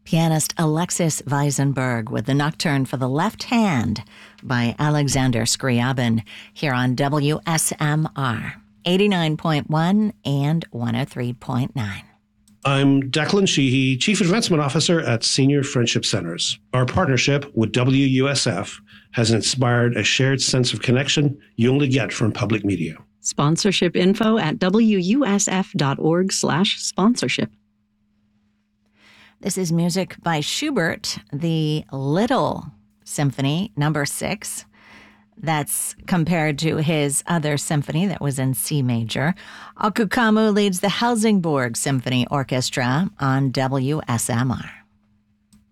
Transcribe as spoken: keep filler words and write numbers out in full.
Pianist Alexis Weisenberg with the Nocturne for the Left Hand by Alexander Scriabin here on W S M R eighty-nine point one and one oh three point nine. I'm Declan Sheehy, Chief Advancement Officer at Senior Friendship Centers. Our partnership with W U S F has inspired a shared sense of connection you only get from public media. Sponsorship info at W U S F dot org slash sponsorship. This is music by Schubert, the Little Symphony, number six. That's compared to his other symphony that was in C major. Okukamu leads the Helsingborg Symphony Orchestra on W S M R.